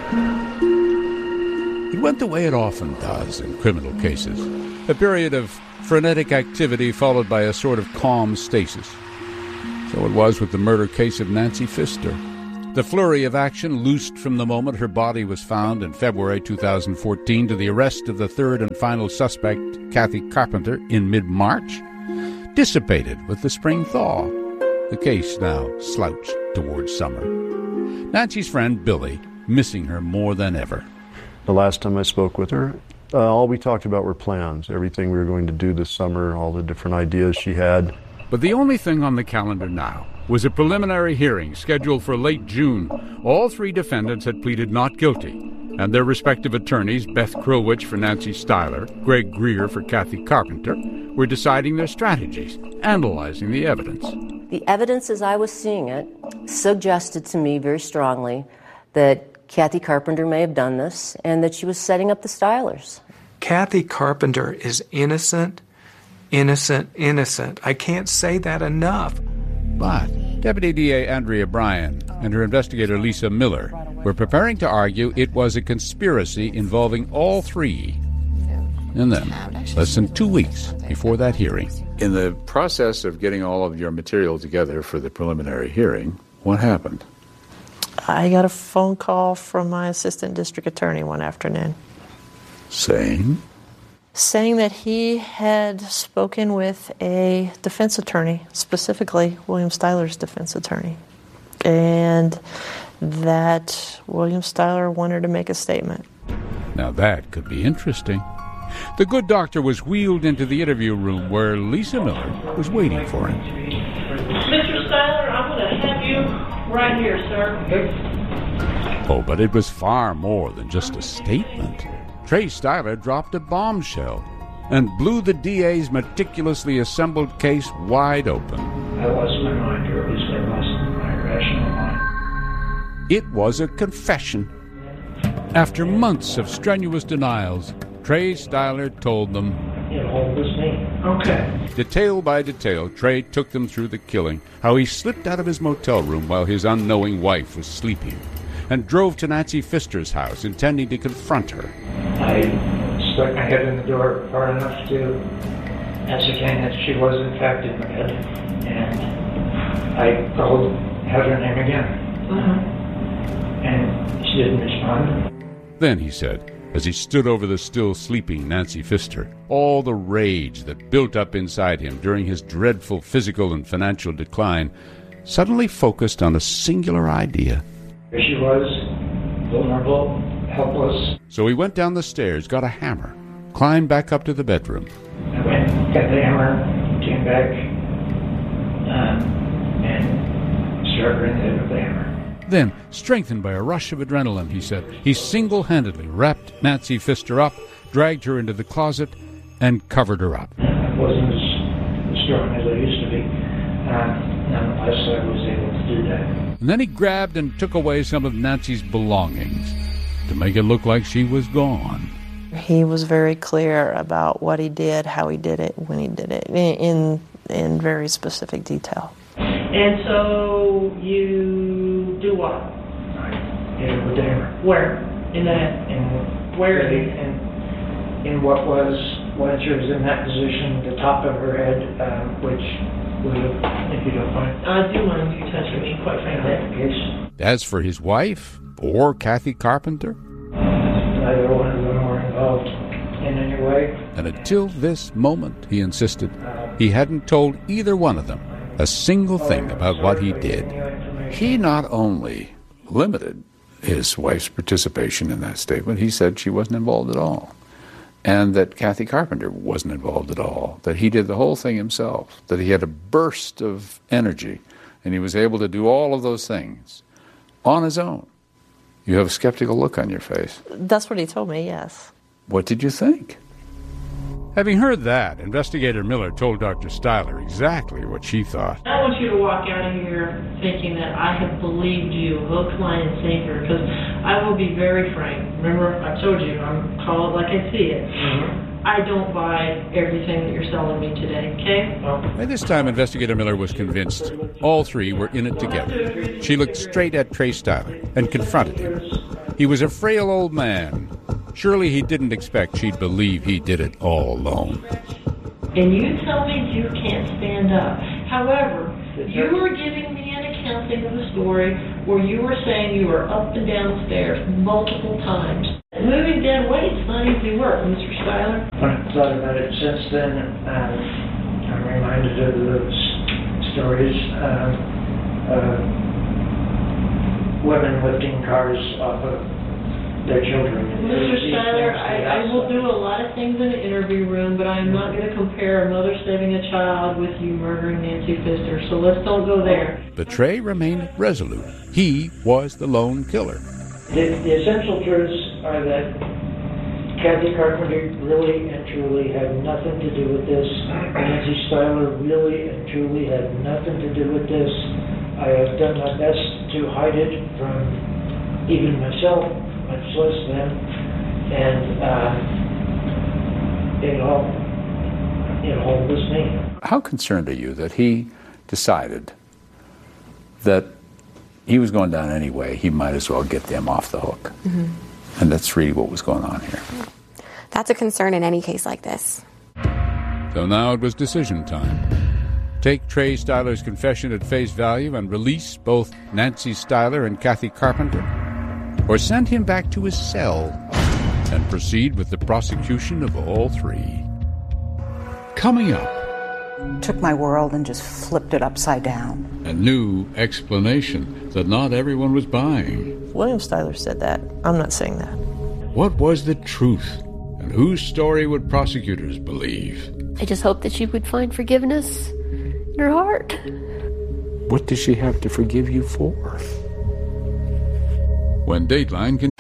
It went the way it often does in criminal cases, a period of frenetic activity followed by a sort of calm stasis. So it was with the murder case of Nancy Pfister. The flurry of action loosed from the moment her body was found in February 2014 to the arrest of the third and final suspect, Kathy Carpenter, in mid-March, dissipated with the spring thaw. The case now slouched towards summer. Nancy's friend, Billy, missing her more than ever. The last time I spoke with her, all we talked about were plans, everything we were going to do this summer, all the different ideas she had. But the only thing on the calendar now was a preliminary hearing scheduled for late June. All three defendants had pleaded not guilty, and their respective attorneys, Beth Krulwich for Nancy Styler, Greg Greer for Kathy Carpenter, were deciding their strategies, analyzing the evidence. The evidence as I was seeing it suggested to me very strongly that Kathy Carpenter may have done this and that she was setting up the Stylers. Kathy Carpenter is innocent, innocent, innocent. I can't say that enough. But Deputy DA Andrea Bryan and her investigator Lisa Miller were preparing to argue it was a conspiracy involving all three. And then, less than 2 weeks before that hearing. In the process of getting all of your material together for the preliminary hearing, what happened? I got a phone call from my assistant district attorney one afternoon. Saying that he had spoken with a defense attorney, specifically William Styler's defense attorney, and that William Styler wanted to make a statement. Now that could be interesting. The good doctor was wheeled into the interview room where Lisa Miller was waiting for him. Mr. Styler, I'm going to have you right here, sir. Oh, but it was far more than just a statement. Trey Styler dropped a bombshell and blew the DA's meticulously assembled case wide open. I lost my mind, or at least I lost my rational mind. It was a confession. After months of strenuous denials, Trey Styler told them. It all was me. Okay. Detail by detail, Trey took them through the killing, how he slipped out of his motel room while his unknowing wife was sleeping, and drove to Nancy Pfister's house, intending to confront her. I stuck my head in the door far enough to ascertain that she was in fact in the bed, and I had her name again. And she didn't respond. Then he said, as he stood over the still sleeping Nancy Pfister, all the rage that built up inside him during his dreadful physical and financial decline suddenly focused on a singular idea. There she was, vulnerable, helpless. So he went down the stairs, got a hammer, climbed back up to the bedroom. I went, got the hammer, came back, and struck her in the head with the hammer. Then, strengthened by a rush of adrenaline, he said, he single-handedly wrapped Nancy Pfister up, dragged her into the closet, and covered her up. I wasn't as strong as I used to be. Nonetheless, I was able to do that. And then he grabbed and took away some of Nancy's belongings to make it look like she was gone. He was very clear about what he did, how he did it, when he did it, in very specific detail. And so you do what? I hit her with the hammer. Where? In that? Where? In what was, when she was in that position, the top of her head, which would have, if you don't mind. I do mind you touching me, quite frankly. As for his wife, or Kathy Carpenter, neither one of them were involved in any way. And until this moment, he insisted, he hadn't told either one of them a single thing about what he did. He not only limited his wife's participation in that statement, he said she wasn't involved at all. And that Kathy Carpenter wasn't involved at all. That he did the whole thing himself. That he had a burst of energy. And he was able to do all of those things on his own. You have a skeptical look on your face. That's what he told me, yes. What did you think? Having heard that, Investigator Miller told Dr. Styler exactly what she thought. I want you to walk out of here thinking that I have believed you, hook, line, and sinker, because I will be very frank. Remember, I told you, I'm call it like I see it. I don't buy everything that you're selling me today, okay? By this time, Investigator Miller was convinced all three were in it together. She looked straight at Trey Styler and confronted him. He was a frail old man. Surely he didn't expect she'd believe he did it all alone. And you tell me you can't stand up. However, you were giving me an accounting of the story where you were saying you were up and down the stairs multiple times. Moving dead weight's not easy work, Mr. Styler. When I've thought about it since then, I'm reminded of those stories. Women lifting cars off of their children. Mr. Styler, I will do a lot of things in an interview room, but I am not going to compare a mother saving a child with you murdering Nancy Pfister, so let's don't go there. But Trey remained resolute. He was the lone killer. The essential truths are that Kathy Carpenter really and truly had nothing to do with this. Nancy Styler really and truly had nothing to do with this. I have done my best to hide it from even myself, much less them, and it all was me. How concerned are you that he decided that he was going down anyway, he might as well get them off the hook? Mm-hmm. And that's really what was going on here. That's a concern in any case like this. So now it was decision time. Take Trey Styler's confession at face value and release both Nancy Styler and Kathy Carpenter, or send him back to his cell and proceed with the prosecution of all three. Coming up, took my world and just flipped it upside down. A new explanation that not everyone was buying. William Styler said that. I'm not saying that. What was the truth, and whose story would prosecutors believe? I just hope that she would find forgiveness in her heart. What does she have to forgive you for? When Dateline